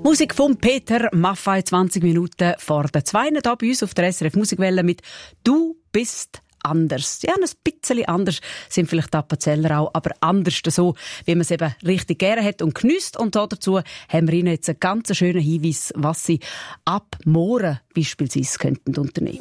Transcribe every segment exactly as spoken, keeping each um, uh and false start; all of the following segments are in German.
Musik von Peter Maffay, zwanzig Minuten vor der zwei, hier bei uns auf der S R F Musikwelle mit «Du bist anders». Ja, ein bisschen anders sind vielleicht die Appenzeller auch, aber anders so, wie man es eben richtig gerne hat und geniesst. Und dazu haben wir Ihnen jetzt einen ganz schönen Hinweis, was Sie ab morgen beispielsweise könnten unternehmen.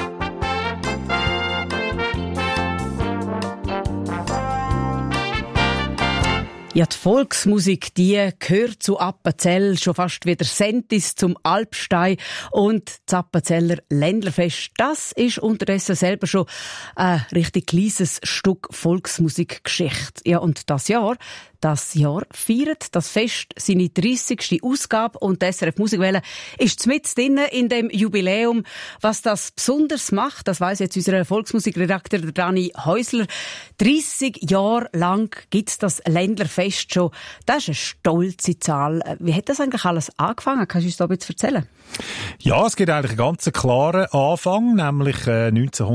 Ja, die Volksmusik, die gehört zu Appenzell schon fast wie der Sentis zum Alpstein. Und das Appenzeller Ländlerfest, das ist unterdessen selber schon ein richtig kleines Stück Volksmusikgeschichte. Ja, und das Jahr, das Jahr feiert das Fest seine dreissigste Ausgabe und die S R F Musikwelle ist mitten drin in dem Jubiläum. Was das besonders macht, das weiss jetzt unser Volksmusikredakteur Dani Häusler. dreissig Jahre lang gibt's das Ländlerfest schon. Das ist eine stolze Zahl. Wie hat das eigentlich alles angefangen? Kannst du uns da ein bisschen erzählen? Ja, es gibt eigentlich einen ganz klaren Anfang, nämlich äh,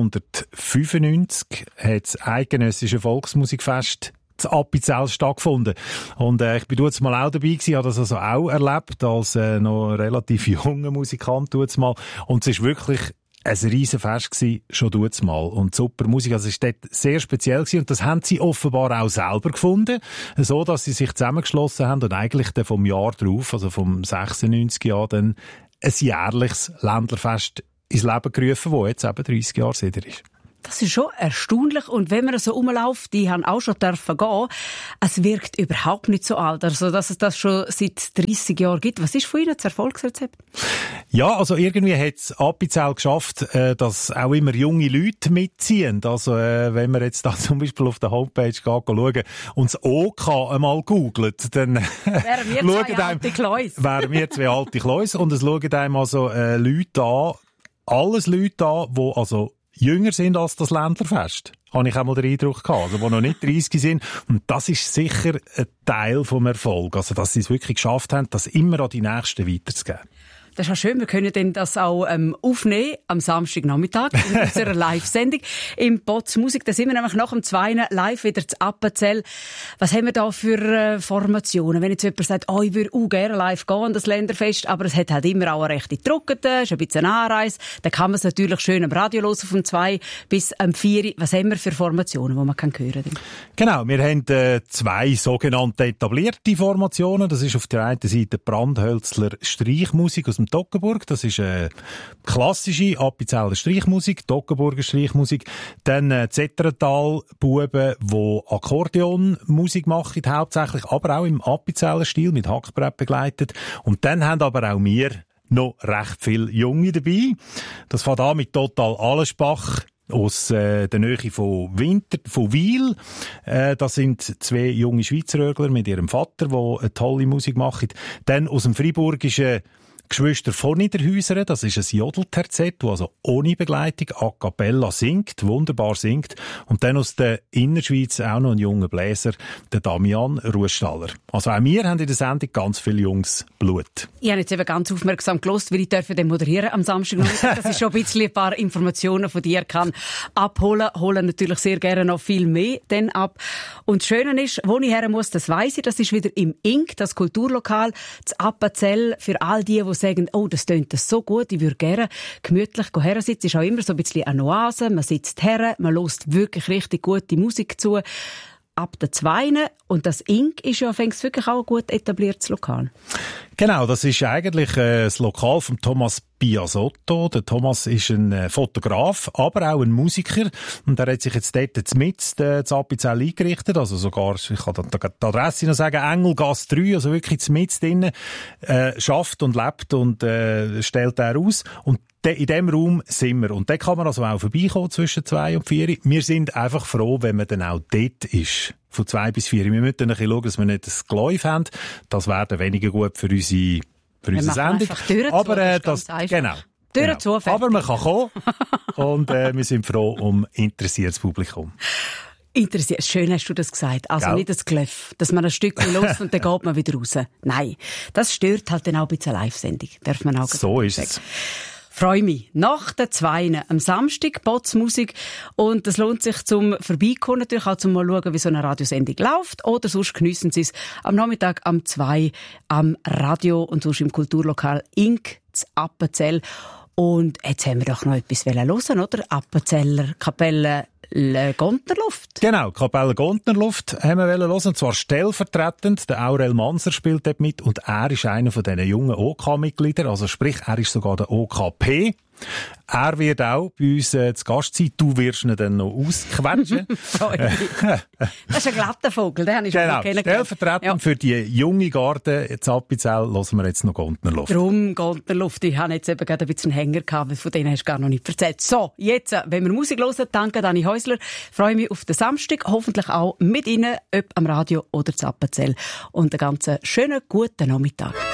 neunzehnhundertfünfundneunzig hat das eidgenössische Volksmusikfest zu Appenzell stattgefunden. Und äh, ich bin jetzt mal auch dabei gewesen, habe das also auch erlebt, als äh, noch relativ junger Musikant jetzt mal. Und es ist wirklich ein riesen Fest gewesen, schon jetzt mal. Und super Musik, also es war dort sehr speziell gewesen. Und das haben sie offenbar auch selber gefunden, so dass sie sich zusammengeschlossen haben und eigentlich dann vom Jahr drauf, also vom sechsundneunzig Jahr, dann ein jährliches Ländlerfest ins Leben gerufen, das jetzt eben dreissig Jahre seit ist. Das ist schon erstaunlich. Und wenn man so rumläuft, die haben auch schon dürfen gehen, es wirkt überhaupt nicht so alt. Also, dass es das schon seit dreissig Jahren gibt. Was ist von Ihnen das Erfolgsrezept? Ja, also irgendwie hat es Appenzell geschafft, dass auch immer junge Leute mitziehen. Also, wenn man jetzt da zum Beispiel auf der Homepage geht, schauen und das O K einmal googelt, dann wären wir zwei alte Kleus. Wären wir zwei alte Kleus. Und es schauen einem also äh, Leute an, alles Leute an, die also jünger sind als das Ländlerfest. Habe ich auch mal den Eindruck gehabt. Also, die noch nicht dreißig sind. Und das ist sicher ein Teil vom Erfolg. Also, dass sie es wirklich geschafft haben, das immer an die Nächsten weiterzugeben. Das ist auch schön, wir können denn das auch ähm, aufnehmen am Samstagnachmittag in unserer Live-Sendung im Potz Musik. Da sind wir nämlich nach dem Zweiten live wieder zu Appenzell. Was haben wir da für äh, Formationen? Wenn jetzt jemand sagt, oh, ich würde auch gerne live gehen an das Länderfest, aber es hat halt immer auch eine rechte Druckete, ist ein bisschen eine Anreise, dann kann man es natürlich schön am Radio hören vom zwei bis am vier. Was haben wir für Formationen, die man kann hören kann? Genau, wir haben äh, zwei sogenannte etablierte Formationen. Das ist auf der einen Seite Brandhölzler Streichmusik aus dem Toggenburg. Das ist eine klassische Appenzeller Streichmusik, Toggenburger Streichmusik. Dann äh, Zetterental-Buben, die Akkordeonmusik machen, hauptsächlich, aber auch im Appenzeller Stil mit Hackbrett begleitet. Und dann haben aber auch wir noch recht viele Junge dabei. Das fängt an mit Total Allensbach aus äh, der Nähe von Winter, von Wil. Äh, das sind zwei junge Schweizerögler mit ihrem Vater, die eine tolle Musik machen. Dann aus dem Freiburgischen Geschwister von Niederhäusern, das ist ein Jodelterzett, das also ohne Begleitung a cappella singt, wunderbar singt. Und dann aus der Innerschweiz auch noch ein junger Bläser, der Damian Ruhestaller. Also auch wir haben in der Sendung ganz viel Jungs Blut. Ich habe jetzt eben ganz aufmerksam gehört, weil ich den moderieren am Samstag. Das ist schon ein bisschen ein paar Informationen von dir kann abholen. Holen natürlich sehr gerne noch viel mehr dann ab. Und das Schöne ist, wo ich her muss, das weiss ich, das ist wieder im Ink, das Kulturlokal, das Appenzell, für all die, die sagen, oh, das tönt das so gut, ich würde gerne gemütlich her sitzen. Ist auch immer so ein bisschen eine Oase. Man sitzt her, man hört wirklich richtig gute Musik zu. Ab der Zweiten. Und das Ink ist ja fängst wirklich auch ein gut etabliertes Lokal. Genau, das ist eigentlich äh, das Lokal von Thomas Biasotto. Der Thomas ist ein äh, Fotograf, aber auch ein Musiker. Und er hat sich jetzt dort mit äh, zu Appenzell eingerichtet. Also sogar, ich kann die Adresse noch sagen, Engelgasse drei, also wirklich mit drinnen, äh, schafft und lebt und äh, stellt er aus. Und in diesem Raum sind wir. Und da kann man also auch vorbeikommen zwischen zwei und vier. Wir sind einfach froh, wenn man dann auch dort ist. Von zwei bis vier. Wir müssen dann ein bisschen schauen, dass wir nicht das Geläuf haben. Das wäre dann weniger gut für unsere, für unsere Sendung. Aber äh, das, das genau. Türen zu, fertig. Aber man kann kommen. Und äh, wir sind froh um interessiertes Publikum. Interessiert. Schön hast du das gesagt. Also Gell? Nicht das Glöff, dass man ein Stückchen los und dann geht man wieder raus. Nein, das stört halt dann auch ein bisschen eine Live-Sendung. Darf man auch so ist sagen. Es. Freue mich. Nach den Zweien am Samstag Botsmusik und es lohnt sich zum Vorbeikommen, natürlich auch zum mal schauen, wie so eine Radiosendung läuft oder sonst geniessen Sie es am Nachmittag am zwei am Radio und sonst im Kulturlokal Ink zu Appenzell. Und jetzt haben wir doch noch etwas hören, oder? Appenzeller Kapelle Gontnerluft. Genau, Kapelle Gontnerluft haben wir hören, und zwar stellvertretend. Der Aurel Manser spielt dort mit und er ist einer von diesen jungen O K-Mitgliedern, also sprich, er ist sogar der O K P. Er wird auch bei uns äh, zu Gast sein. Du wirst ihn dann noch ausquetschen. Das ist ein glatter Vogel, den habe ich genau, schon kennengelernt. Stellvertretend ja. Für die junge Garde in Appenzell hören wir jetzt noch Gontnerluft. Drum Gontnerluft. Ich habe jetzt eben gerade ein bisschen Hänger gehabt, von denen hast du gar noch nicht erzählt. So, jetzt, wenn wir Musik hören, danke Dani Häusler. Freue mich auf den Samstag, hoffentlich auch mit Ihnen, ob am Radio oder zu Appenzell. Und einen ganz schönen, guten Nachmittag.